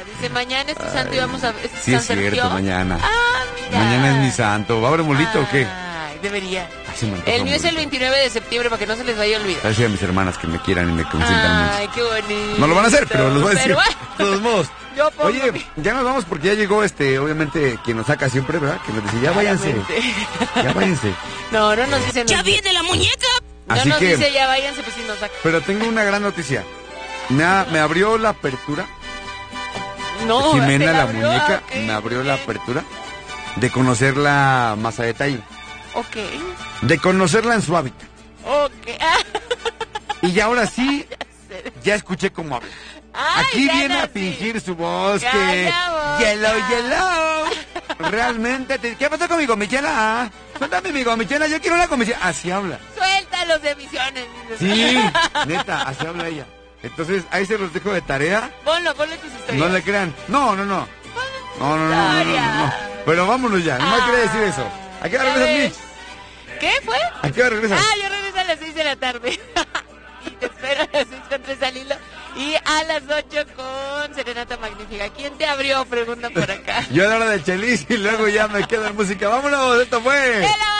Dice, mañana es tu santo y vamos a... Sí, es cierto, mañana. Mira. Mañana es mi santo. ¿Va a haber molito o qué? Ay, debería. Se me antoja El mío es el 29 de septiembre para que no se les vaya a olvidar. Gracias a mis hermanas que me quieran y me consientan mucho. Ay, qué bonito. No lo van a hacer, pero los voy a decir. Pero, De todos modos. Oye, ya nos vamos porque ya llegó obviamente, quien nos saca siempre, ¿verdad? Que nos dice, ya váyanse. Ya váyanse. No nos dicen. ¡Ya viene la muñeca! No Así nos que, dice, ya váyanse, pues si nos saca. pero tengo una gran noticia. Me abrió la apertura. No, Jimena, la abrió, muñeca, okay, me abrió la apertura de conocerla más a detalle. Ok. De conocerla en su hábitat. Ok. Y ya ahora sí, ya escuché cómo habla. Ay, Aquí ya viene no, a sí. fingir su voz que... Calla boca. Yellow. Realmente, ¿qué pasó con mi gomichela? Suéltame mi gomichela, yo quiero una gomichela. Así habla. Suéltalos de misiones. Sí, neta, así habla ella. Entonces, ahí se los dejo de tarea. Ponle tus historias. No le crean. No. No. Pero vámonos ya, no quiere decir eso. ¿A qué hora regresas, Mitch? ¿Qué fue? ¿A qué hora regresas? Yo regreso a las 6 de la tarde. Y te espero a las 6 con 3 al hilo. Y a las 8 con Serenata Magnífica. ¿Quién te abrió? Pregunta por acá. Yo a la hora del chelis y luego ya me quedo en música. ¡Vámonos! Esto fue...